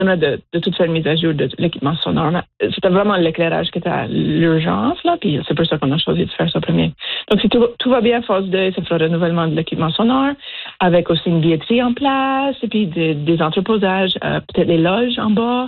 de tout faire une mise à jour de l'équipement sonore. C'était vraiment l'éclairage qui était à l'urgence, là, puis c'est pour ça qu'on a choisi de faire ça premier. Donc, si tout va bien, phase 2, ça fera le renouvellement de l'équipement sonore, avec aussi une billetterie en place, et puis des entreposages, peut-être les loges en bas.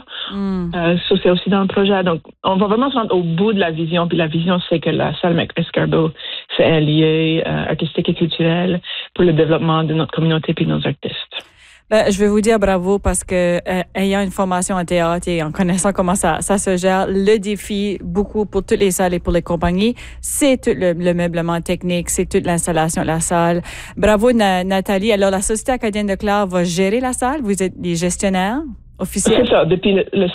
Ça, c'est aussi dans le projet. Donc, on va vraiment se rendre au bout de la vision, puis la vision, c'est que la salle McEscarbo, c'est un lieu artistique et culturel pour le développement de notre communauté puis de nos artistes. Ben, je vais vous dire bravo parce que ayant une formation en théâtre et en connaissant comment ça se gère, le défi beaucoup pour toutes les salles et pour les compagnies, c'est tout le meublement technique, c'est toute l'installation de la salle. Bravo Nathalie. Alors la Société acadienne de Clare va gérer la salle. Vous êtes les gestionnaires officiels. C'est ça. Depuis le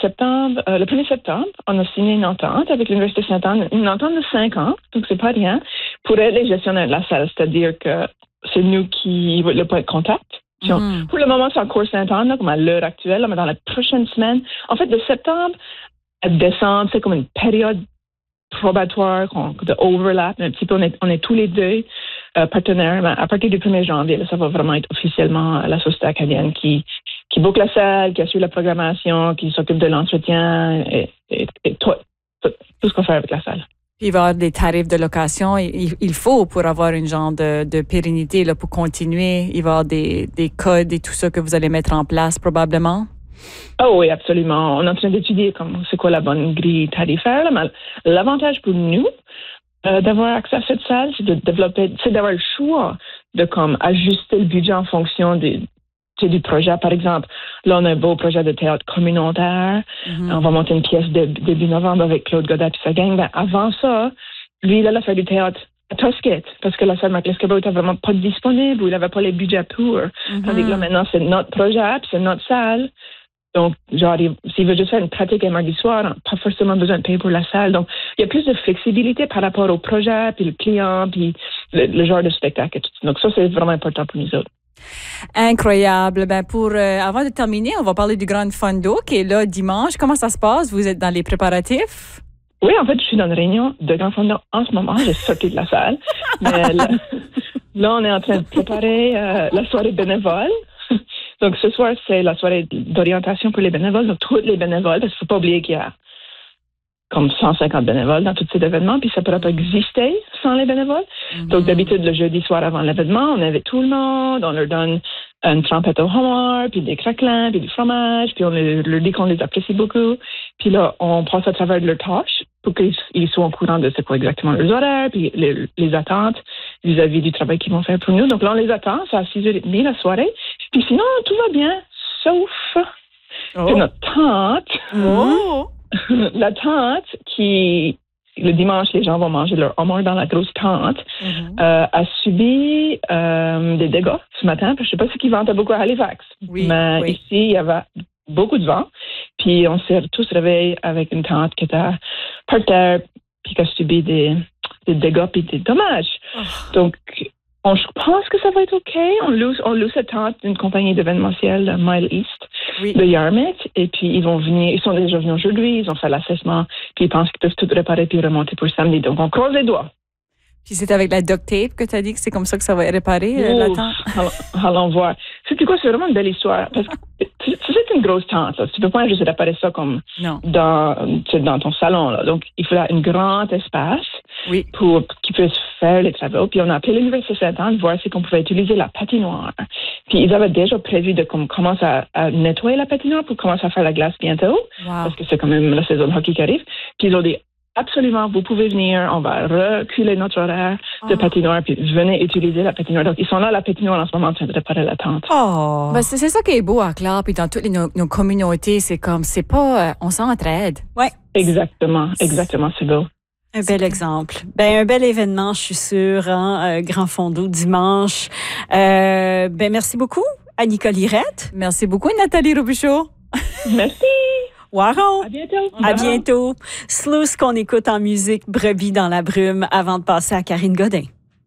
1er septembre, on a signé une entente avec l'Université Sainte-Anne, une entente de 5 ans, donc c'est pas rien, pour être les gestionnaires de la salle. C'est-à-dire que c'est nous qui le point de contact. Pour le moment, c'est en cours Sainte-Anne, comme à l'heure actuelle, mais dans la prochaine semaine, en fait, de septembre à décembre, c'est comme une période probatoire, de overlap, un petit peu, on est tous les deux partenaires, mais à partir du 1er janvier, là, ça va vraiment être officiellement la Société acadienne qui boucle la salle, qui assure la programmation, qui s'occupe de l'entretien et tout ce qu'on fait avec la salle. Il va y avoir des tarifs de location. Il faut pour avoir une genre de pérennité là, pour continuer. Il va y avoir des codes et tout ça que vous allez mettre en place probablement. Oh oui, absolument. On est en train d'étudier c'est quoi la bonne grille tarifaire. Là, mais l'avantage pour nous d'avoir accès à cette salle, c'est d'avoir le choix de ajuster le budget en fonction du projet. Par exemple, là, on a un beau projet de théâtre communautaire. On va monter une pièce début novembre avec Claude Godin et sa gang. Ben, avant ça, lui, il a fait du théâtre à Tosquette parce que la salle McEscarbo n'était vraiment pas disponible ou il n'avait pas les budgets pour. Tandis que là, maintenant, c'est notre projet puis c'est notre salle. Donc, genre, s'il veut juste faire une pratique un mardi soir, on n'a pas forcément besoin de payer pour la salle. Donc, il y a plus de flexibilité par rapport au projet, puis le client, puis le genre de spectacle et tout ça. Donc, ça, c'est vraiment important pour nous autres. Incroyable. Ben avant de terminer, on va parler du Grand Fondo qui est là dimanche. Comment ça se passe? Vous êtes dans les préparatifs? Oui, en fait, je suis dans une réunion de Grand Fondo en ce moment. J'ai sorti de la salle. Mais là, on est en train de préparer la soirée bénévole. Donc, ce soir, c'est la soirée d'orientation pour les bénévoles. Donc, tous les bénévoles, parce qu'il ne faut pas oublier qu'il y a comme 150 bénévoles dans tous ces événements, puis ça ne pourrait pas exister sans les bénévoles. Donc, d'habitude, le jeudi soir avant l'événement, on invite tout le monde, on leur donne une trompette au homard, puis des craquelins, puis du fromage, puis on leur dit qu'on les apprécie beaucoup. Puis là, on passe à travers de leurs tâches pour qu'ils soient au courant de c'est quoi exactement leurs horaires, puis les attentes vis-à-vis du travail qu'ils vont faire pour nous. Donc là, on les attend, c'est à 6h30 la soirée. Puis sinon, tout va bien, sauf que notre tante... La tante le dimanche, les gens vont manger leur homard dans la grosse tente, a subi des dégâts ce matin. Je ne sais pas si qui ventait beaucoup à Halifax, mais ici, il y avait beaucoup de vent. Puis on s'est tous réveillés avec une tente qui était par terre, puis qui a subi des dégâts puis des dommages. Donc, je pense que ça va être OK. On loue cette tente d'une compagnie d'événementiel, Mile East, de Yarmouth. Et puis, ils sont déjà venus aujourd'hui, ils ont fait l'assessment, puis ils pensent qu'ils peuvent tout réparer puis remonter pour samedi. Donc, on croise les doigts. Puis c'est avec la duct tape que tu as dit que c'est comme ça que ça va réparer la tente? Allons voir. C'est quoi? C'est vraiment une belle histoire. Parce que c'est une grosse tente. Là. Tu peux pas juste réparer ça comme dans ton salon. Là. Donc, il faut un grand espace pour qu'ils puissent faire les travaux. Puis on a appelé l'Université Sainte-Anne voir si on pouvait utiliser la patinoire. Puis ils avaient déjà prévu de commencer à nettoyer la patinoire pour commencer à faire la glace bientôt. Parce que c'est quand même la saison de hockey qui arrive. Puis ils ont dit absolument, vous pouvez venir, on va reculer notre horaire de patinoire, puis venez utiliser la patinoire. Donc, ils sont là à la patinoire en ce moment en train de préparer la tente. Ben, c'est ça qui est beau à Clare, puis dans toutes nos communautés, c'est pas, on s'entraide. Ouais. Exactement, c'est beau. Un bel exemple. Un bel événement, je suis sûre, Grand Fondo dimanche. Merci beaucoup à Nicole Irette. Merci beaucoup, Nathalie Robuchot. Merci. Waron. À bientôt. À bientôt. Sluice qu'on écoute en musique, Brebis dans la brume, avant de passer à Karine Godin.